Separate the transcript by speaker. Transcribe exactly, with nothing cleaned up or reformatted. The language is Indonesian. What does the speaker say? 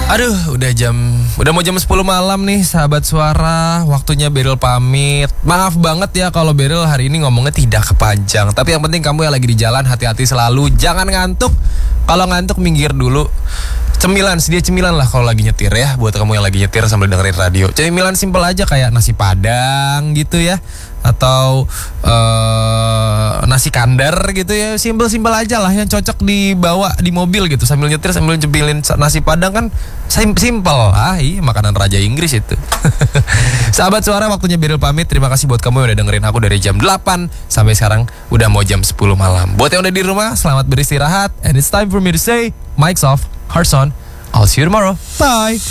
Speaker 1: Aduh, udah jam udah mau jam sepuluh malam nih, sahabat suara. Waktunya Beril pamit. Maaf banget ya kalau Beril hari ini ngomongnya tidak kepanjang. Tapi yang penting kamu yang lagi di jalan hati-hati selalu, jangan ngantuk. Kalau ngantuk minggir dulu. Cemilan, sedia cemilan lah kalau lagi nyetir ya. Buat kamu yang lagi nyetir sambil dengerin radio. Cemilan simpel aja kayak nasi padang gitu ya. Atau uh, nasi kandar gitu ya. Simpel-simpel aja lah yang cocok dibawa di mobil gitu. Sambil nyetir sambil cemilin nasi padang kan simpel. Ah iya, makanan raja Inggris itu. Sahabat suara, waktunya Beril pamit. Terima kasih buat kamu yang udah dengerin aku dari jam delapan sampai sekarang udah mau jam sepuluh malam. Buat yang udah di rumah, selamat beristirahat. And it's time for me to say, mic's off, hearts on. I'll see you tomorrow. Bye.